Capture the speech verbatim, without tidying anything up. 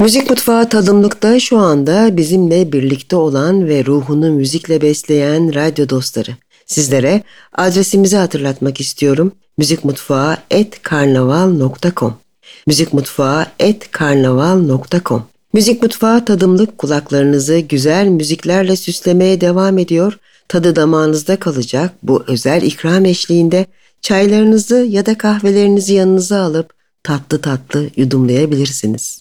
Müzik Mutfağı Tadımlık'ta şu anda bizimle birlikte olan ve ruhunu müzikle besleyen radyo dostları. Sizlere adresimizi hatırlatmak istiyorum. müzikmutfağı et karnaval nokta com müzikmutfağı et karnaval nokta com Müzik Mutfağı Tadımlık kulaklarınızı güzel müziklerle süslemeye devam ediyor. Tadı damağınızda kalacak bu özel ikram eşliğinde çaylarınızı ya da kahvelerinizi yanınıza alıp tatlı tatlı yudumlayabilirsiniz.